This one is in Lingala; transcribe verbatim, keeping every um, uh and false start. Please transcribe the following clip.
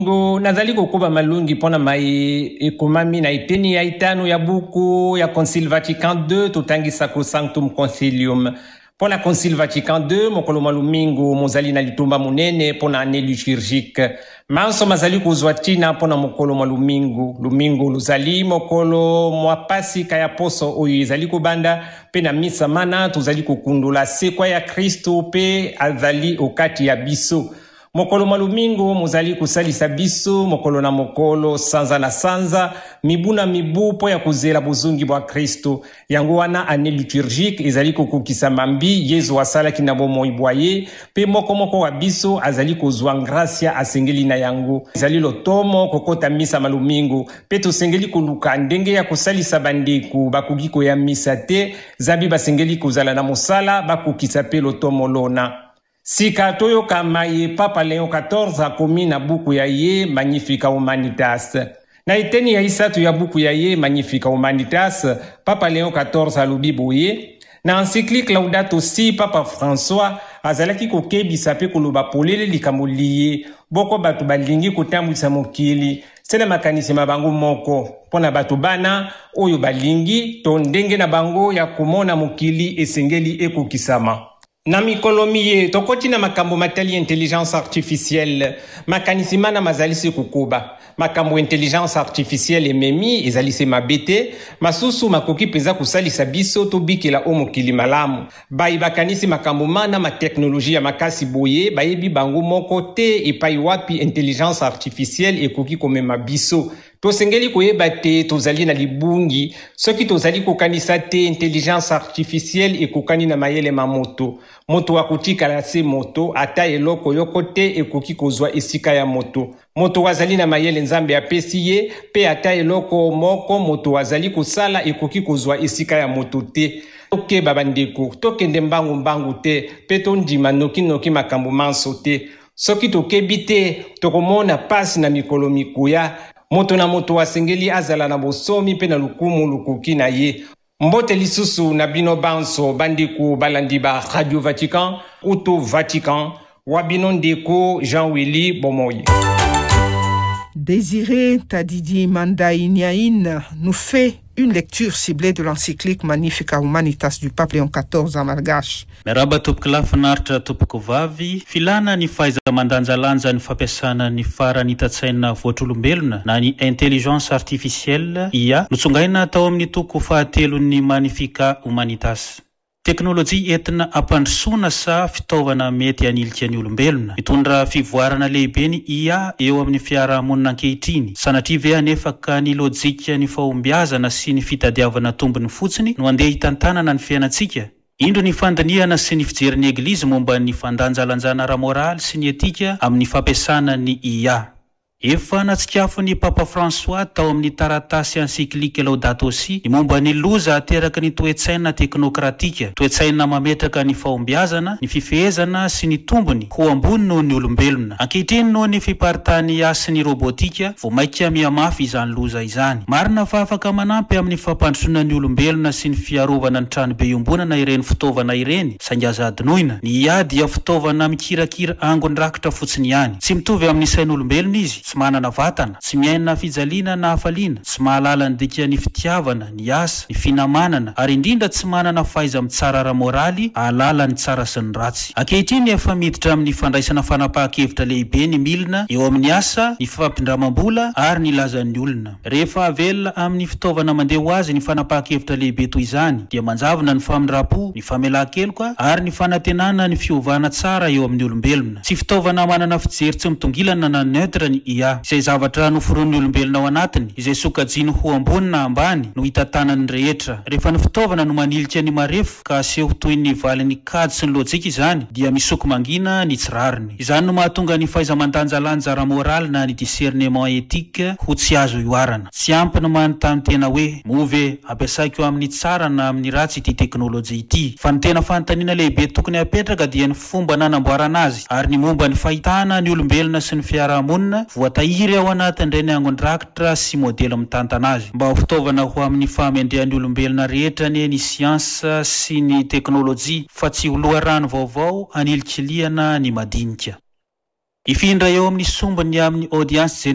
Ngo nazali kokoba malungi pona mai ekomami na iteni ya itano ya buku ya Concile Vatican deux totangi Sacrosanctum Concilium. Pona Concile Vatican deux mokolo malumingu mozali na litumba munene pona ane liturgique. Manso mazali kuzwa tina pona mokolo malumingu. Lumingu luzali mokolo mwapasi kaya poso oyo izali kubanda pe na misa mana tuzali kukundula sekwa ya Kristo pe azali okati ya biso. Mokolo malumingu muzali kusalisa biso mokolo na mokolo sanza na sanza mibuna mibu po ya kuzela buzungi bwa Kristo yango wana ane liturgique ezali kokukisa mambi Yesu wasala kina bomoi bwaye pe moko moko wa biso azali kozwa gracia asengeli na yango ezali lotomo kokota misa malumingu pe tosengeli koluka ndenge ya kusalisa bandeku bakugiko ya misa te zabi basengeli kozala na mosala bakukisa pe lotomo lona. Sika toyo kama ye Papa Léon quatorze akomi na buku ya ye Magnificat Humanitas. Na iteni ya isatu ya buku ya ye Magnificat Humanitas, Papa Léon quatorze alobi boye. Na encyclique Laudato Si, Papa François azalaki kokebisa pe koloba polele likambo liye boko batu balingi kotambwisa mokili. Sena makanisi mabango moko pona batu bana oyo balingi to ndenge na bango ya komona mokili esengeli ekokisama. Na mikolomi ye tokoti na makambo matali intelligence artificielle makanisi mana mazalisi kukuba makambo intelligence artificielle ememi ezalisi mabete masusu makoki peza kusalisa biso to bikela o mokili malamu bai bakanisi makambo mana ma teknolojia makasi boye bayebi bango moko te epai wapi intelligence artificielle ekoki komema biso. Tosengeli koyeba te tozali na libungi soki tozali kokanisa te intelligence artificielle ekokani na mayele mamoto moto akutika la se moto ata eloko yoko te ekoki kozwa esika ya moto moto wazali na mayele nzambe apesi ye pe ata eloko moko moto wazali kosala ekoki kozwa esika ya moto te. Toke babandeko tokende mbangu mbangu te pe tondima noki noki makambo manso te soki tokebi te tokomona pasi na mikolo mikuya moto na moto wasengeli azala na bosomi pe na lukumu lukuki na ye. Mbote lisusu na bino banso bandiku balandi ba Radio Vatican Auto Vatican wabino ndeko Jean-Willy Bomoyi. Désiré Tadidi Mandaïniaïn nous fait une lecture ciblée de l'encyclique Magnificat Humanitas du pape Léon quatorze en malgache. Meraba topoko lafinaritra topoko vavy filana ny faiza mandanjalanja ny fampiasana ny farany tatsaina voatr'olombelona na ny intelligence artificielle I A notsongaina tao amin'ny toko fahatelon'ny Magnificat Humanitas. Teknolojia entina ampandrosoana sa fitaovana mety hanilika ny olombelona mitondra fivoarana lehibe ny I A eo amin'ny fiarahamonina ankehitriny sanatria ve anefa ka ny lojika ny fahombiazana sy ny fitadiavana tombony fotsiny no andeha hitantanana ny fiainantsika. Indro ny fandiniana sy ny fijery eglizy momba ny fandanjalanjana ara-moraly sy ny etika amin'ny fampiasana ny I A. Efa natsikafo ny Papa François tao amin'ny taratasy encyclique Laudato Si ny momba ny loza ateraka ny toetsaina teknokratika, toetsaina mametraka ny fahombiazana, ny fifehezana sy ny tombony ho ambony noho ny olombelona. Ankehitriny noho ny fiparitany asy ny robotika vo maika miamafy izany loza izany. Marina fa afaka manampy amin'ny fampandrosoana ny olombelona sy ny fiarovana ny trano be iombonana ireny fitaovana ireny saingy aza adinoina. Ny I A dia fitaovana mikirakira angony rakitra fotsiny ihany. Tsy mitovy amin'ny sain'olombelona izy. Tsy manana vatana, tsy miaina fijaliana na hafaliana, tsy mahalala ny dika ny fitiavana, ny asa, ny finamanana, ary indrindra tsy manana faiza mitsara ara-moraly, ahalala ny tsara sy ny ratsy. Ankehitriny efa miditra amin'ny fandraisana fanapahan-kevitra lehibe ny milina eo amin'ny asa, ny fampindramam-bola ary ny lazan'ny olona. Rehefa avela amin'ny fitaovana mandeha ho azy ny fanapahan-kevitra lehibe toy izany, dia manjavona ny famindrapo, ny famelan-keloka ary ny fanantenana ny fiovana tsara eo amin'ny olombelona. Tsy fitaovana manana fijery tsy mitongilana na neutre ny I A. Izay zavatra noforon'ny olombelona ao anatiny, izay sokajiny ho ambony na ambany no hitantanany rehetra. Rehefa ny fitaovana no manilika ny marefo ka aseho toy ny valin'ny kady sy ny lojika izany, dia misoko mangina ny tsirariny. Izany no mahatonga ny fahaiza-mandanjalanja ara-moraly na ny discernement éthique ho tsy azo ioarana. Tsy ampy no manontany tena hoe move ampiasaiko amin'ny tsara na amin'ny ratsy ity teknolojia ity. Fa ny tena fanontaniana lehibe tokony apetraka dia ny fomba nanamboarana azy ary ny momba ny fahitana ny olombelona sy ny fiarahamonina voatahiry ao anatin'ireny angondrakitra sy modely mitantana azy mba ho fitaovana ho amin'ny fahamendrehan'ny olombelona rehetra ny ny siansa sy ny teknolojia fa tsy ho loharano vaovao anilikiliana ny madinika. ifindra eo amin'ny sombany amin'ny audience